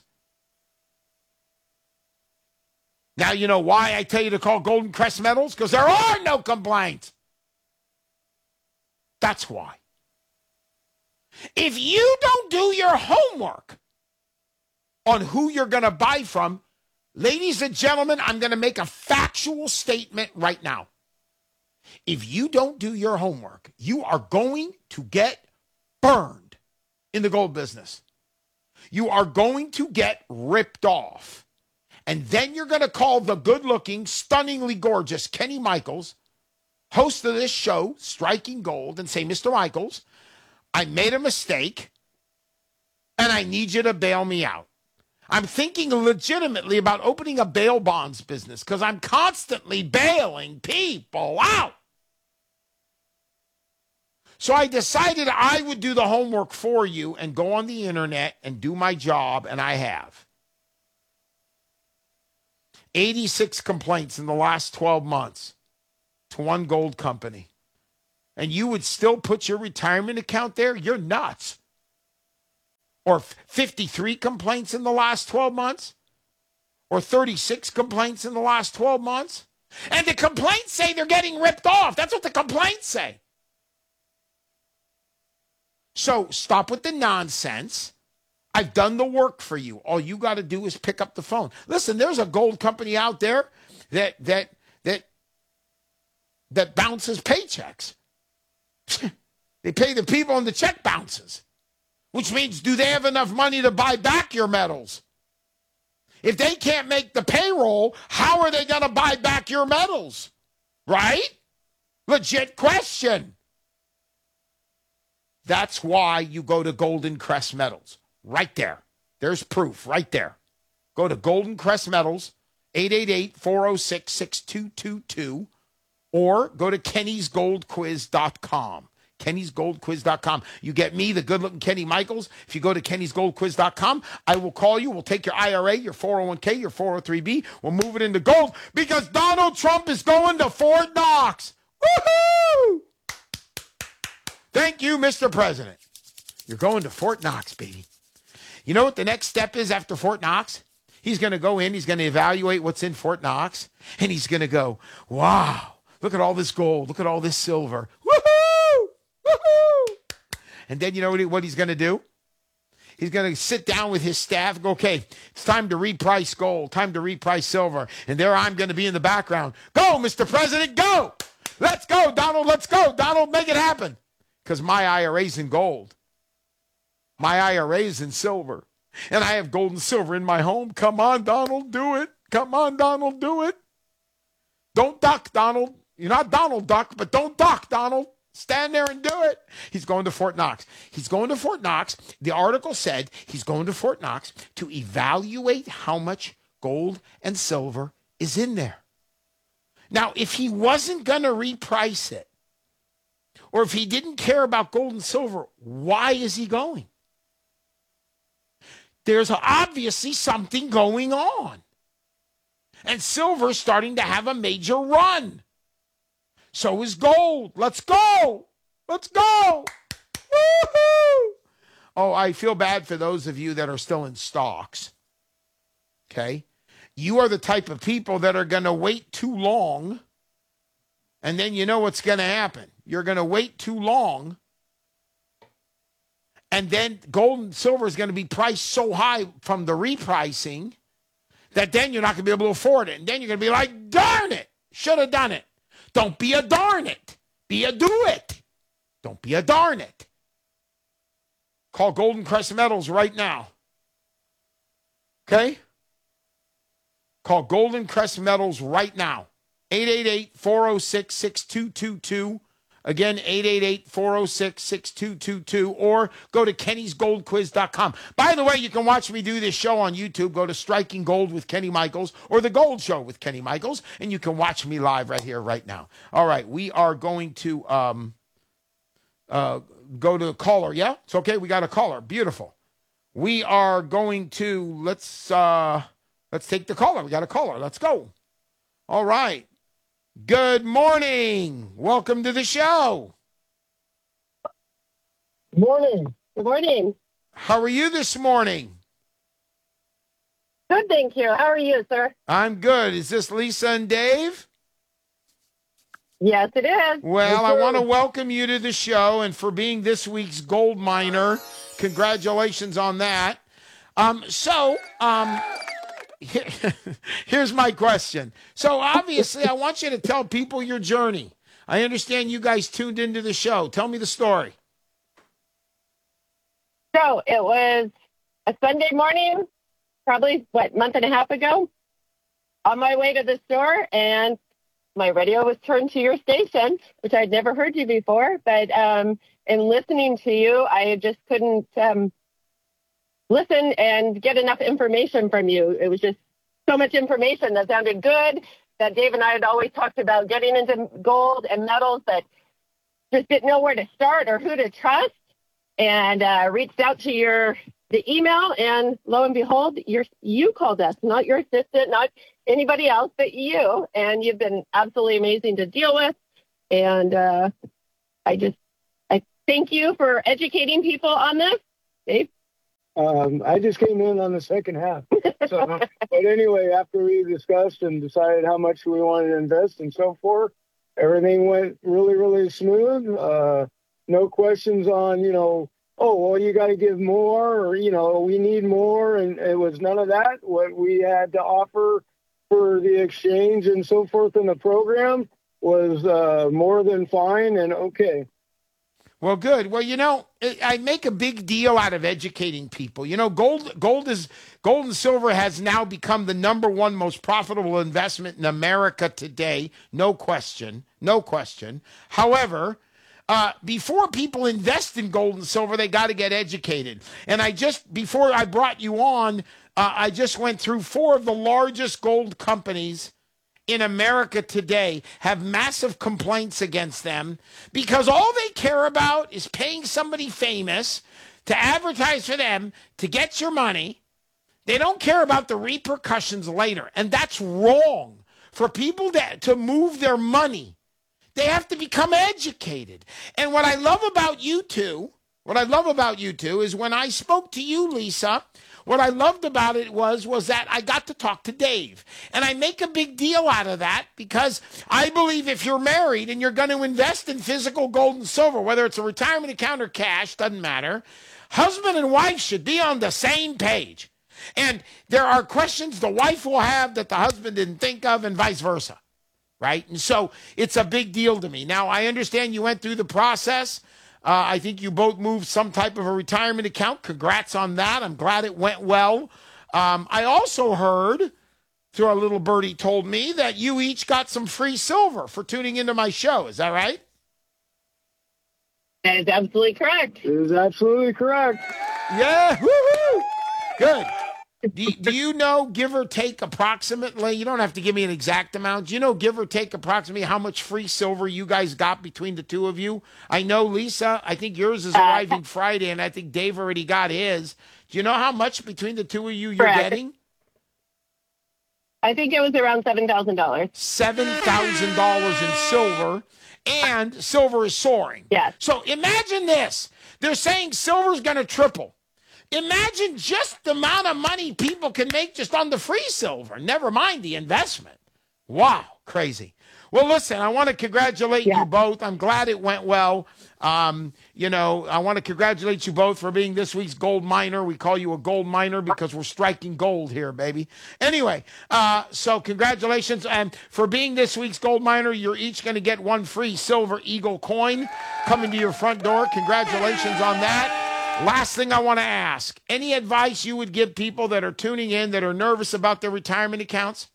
Speaker 17: Now you know why I tell you to call Golden Crest Metals? Because there are no complaints. That's why. If you don't do your homework on who you're going to buy from, ladies and gentlemen, I'm going to make a factual statement right now. If you don't do your homework, you are going to get burned in the gold business. You are going to get ripped off. And then you're going to call the good-looking, stunningly gorgeous Kenny Michaels, host of this show, Striking Gold, and say, Mister Michaels, I made a mistake, and I need you to bail me out. I'm thinking legitimately about opening a bail bonds business because I'm constantly bailing people out. So I decided I would do the homework for you and go on the internet and do my job, and I have. eighty-six complaints in the last twelve months to one gold company. And you would still put your retirement account there? You're nuts. Or fifty-three complaints in the last twelve months? Or thirty-six complaints in the last twelve months? And the complaints say they're getting ripped off. That's what the complaints say. So stop with the nonsense. I've done the work for you. All you got to do is pick up the phone. Listen, there's a gold company out there that that that that bounces paychecks. They pay the people and the check bounces. Which means, do they have enough money to buy back your metals? If they can't make the payroll, how are they going to buy back your metals? Right? Legit question. That's why you go to Golden Crest Metals. Right there. There's proof right there. Go to Golden Crest Metals, eight eight eight, four oh six, six two two two, or go to kennys gold quiz dot com. kennys gold quiz dot com. You get me, the good-looking Kenny Michaels. If you go to kennys gold quiz dot com, I will call you. We'll take your I R A, your four oh one k, your four oh three b. We'll move it into gold because Donald Trump is going to Fort Knox. Woohoo! Thank you, Mister President. You're going to Fort Knox, baby. You know what the next step is after Fort Knox? He's going to go in, he's going to evaluate what's in Fort Knox, and he's going to go, wow, look at all this gold, look at all this silver. Woohoo! Woohoo! And then you know what, he, what he's going to do? He's going to sit down with his staff and go, okay, it's time to reprice gold, time to reprice silver. And there I'm going to be in the background. Go, Mister President, go. Let's go, Donald, let's go. Donald, make it happen. Because my I R A's in gold. My I R A's in silver. And I have gold and silver in my home. Come on, Donald, do it. Come on, Donald, do it. Don't duck, Donald. You're not Donald Duck, but don't duck, Donald. Stand there and do it. He's going to Fort Knox. He's going to Fort Knox. The article said he's going to Fort Knox to evaluate how much gold and silver is in there. Now, if he wasn't going to reprice it, or if he didn't care about gold and silver, why is he going? There's obviously something going on. And silver's starting to have a major run. So is gold. Let's go. Let's go. Woo-hoo! Oh, I feel bad for those of you that are still in stocks. Okay? You are the type of people that are going to wait too long, and then you know what's going to happen. You're going to wait too long, and then gold and silver is going to be priced so high from the repricing that then you're not going to be able to afford it. And then you're going to be like, darn it, should have done it. Don't be a darn it. Be a do it. Don't be a darn it. Call Golden Crest Metals right now. Okay? Call Golden Crest Metals right now. eight eight eight, four oh six, six two two two. Again, eight eight eight, four oh six, six two two two, or go to kennys gold quiz dot com. By the way, you can watch me do this show on YouTube. Go to Striking Gold with Kenny Michaels or The Gold Show with Kenny Michaels, and you can watch me live right here, right now. All right, we are going to um, uh, go to a caller. Yeah, it's okay. We got a caller. Beautiful. We are going to, let's, uh, let's take the caller. We got a caller. Let's go. All right. Good morning. Welcome to the show.
Speaker 18: Good morning. Good morning.
Speaker 17: How are you this morning?
Speaker 18: Good, thank you. How are you, sir?
Speaker 17: I'm good. Is this Lisa and Dave?
Speaker 18: Yes, it is.
Speaker 17: Well,
Speaker 18: yes,
Speaker 17: I want to welcome you to the show, and for being this week's gold miner, congratulations on that. Um, so, um, here's my question. So obviously, I want you to tell people your journey. I understand you guys tuned into the show. Tell me the story.
Speaker 18: So it was a Sunday morning, probably, what, month and a half ago, on my way to the store, and my radio was turned to your station, which I'd never heard you before. But um, in listening to you, I just couldn't um, listen and get enough information from you. It was just so much information that sounded good, that Dave and I had always talked about getting into gold and metals, but just didn't know where to start or who to trust, and uh, reached out to your the email, and lo and behold, you're, you called us, not your assistant, not anybody else, but you, and you've been absolutely amazing to deal with, and uh, I just I thank you for educating people on this. Dave?
Speaker 19: Um, I just came in on the second half. So, but anyway, after we discussed and decided how much we wanted to invest and so forth, everything went really, really smooth. Uh, no questions on, you know, oh, well, you got to give more, or, you know, we need more. And it was none of that. What we had to offer for the exchange and so forth in the program was uh, more than fine and okay.
Speaker 17: Well, good. Well, you know, I make a big deal out of educating people. You know, gold, gold is gold and silver has now become the number one most profitable investment in America today. No question. No question. However, uh, before people invest in gold and silver, they got to get educated. And I just, before I brought you on, uh, I just went through four of the largest gold companies in America today have massive complaints against them because all they care about is paying somebody famous to advertise for them to get your money. They don't care about the repercussions later. And that's wrong. For people that, to move their money, they have to become educated. And what I love about you two What I love about you two is when I spoke to you, Lisa, what I loved about it was, was that I got to talk to Dave. And I make a big deal out of that because I believe if you're married and you're going to invest in physical gold and silver, whether it's a retirement account or cash, doesn't matter, husband and wife should be on the same page. And there are questions the wife will have that the husband didn't think of and vice versa, right? And so it's a big deal to me. Now, I understand you went through the process. Uh, I think you both moved some type of a retirement account. Congrats on that. I'm glad it went well. Um, I also heard, through our little birdie told me, that you each got some free silver for tuning into my show. Is that right?
Speaker 18: That is absolutely correct.
Speaker 19: It is absolutely correct.
Speaker 17: Yeah, woo-hoo. Good. Do, do you know, give or take approximately, you don't have to give me an exact amount, do you know, give or take approximately how much free silver you guys got between the two of you? I know, Lisa, I think yours is arriving uh, Friday, and I think Dave already got his. Do you know how much between the two of you you're
Speaker 18: correct.
Speaker 17: getting?
Speaker 18: I think it was around seven thousand dollars.
Speaker 17: seven thousand dollars in silver, and silver is soaring.
Speaker 18: Yes.
Speaker 17: So imagine this. They're saying silver's going to triple. Imagine just the amount of money people can make just on the free silver, never mind the investment. Wow, crazy. Well, listen, I want to congratulate yeah. you both. I'm glad it went well. Um, you know, I want to congratulate you both for being this week's gold miner. We call you a gold miner because we're striking gold here, baby. Anyway, uh, so congratulations. And for being this week's gold miner, you're each going to get one free Silver Eagle coin coming to your front door. Congratulations on that. Last thing I want to ask, any advice you would give people that are tuning in that are nervous about their retirement accounts?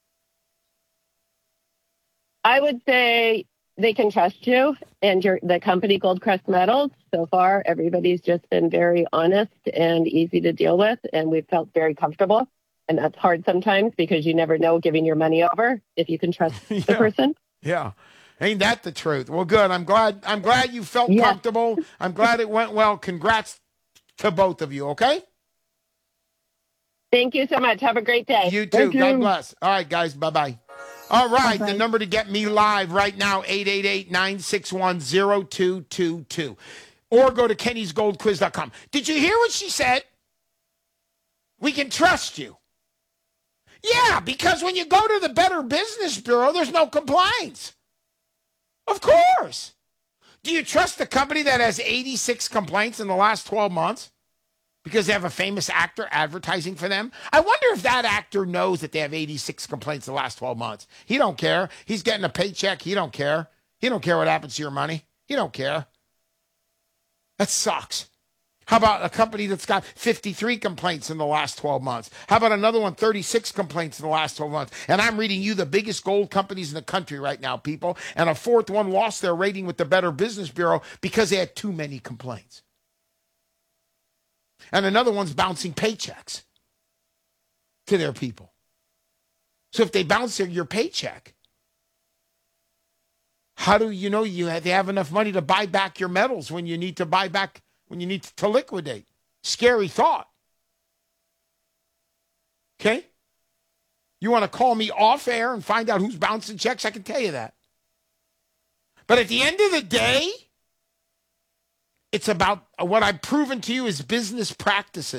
Speaker 18: I would say they can trust you and your the company Goldcrest Metals. So far, everybody's just been very honest and easy to deal with, and we've felt very comfortable. And that's hard sometimes because you never know giving your money over if you can trust
Speaker 17: yeah.
Speaker 18: the person.
Speaker 17: Yeah. Ain't that the truth? Well, good. I'm glad I'm glad you felt yeah. comfortable. I'm glad it went well. Congrats to both of you, okay?
Speaker 18: Thank you so much. Have a great day.
Speaker 17: You too.
Speaker 18: Thank
Speaker 17: God
Speaker 18: you.
Speaker 17: bless. All right, guys. Bye-bye. All right.
Speaker 18: Bye-bye.
Speaker 17: The number to get me live right now, eight eight eight, nine six one, zero two two two. Or go to kennys gold quiz dot com. Did you hear what she said? We can trust you. Yeah, because when you go to the Better Business Bureau, there's no complaints. Of course. Do you trust the company that has eighty-six complaints in the last twelve months because they have a famous actor advertising for them? I wonder if that actor knows that they have eighty-six complaints in the last twelve months. He don't care. He's getting a paycheck. He don't care. He don't care what happens to your money. He don't care. That sucks. How about a company that's got fifty-three complaints in the last twelve months? How about another one, thirty-six complaints in the last twelve months? And I'm reading you the biggest gold companies in the country right now, people. And a fourth one lost their rating with the Better Business Bureau because they had too many complaints. And another one's bouncing paychecks to their people. So if they bounce their, your paycheck, how do you know you have, they have enough money to buy back your metals when you need to buy back when you need to liquidate? Scary thought. Okay? You want to call me off air and find out who's bouncing checks? I can tell you that. But at the end of the day, it's about what I've proven to you is business practices.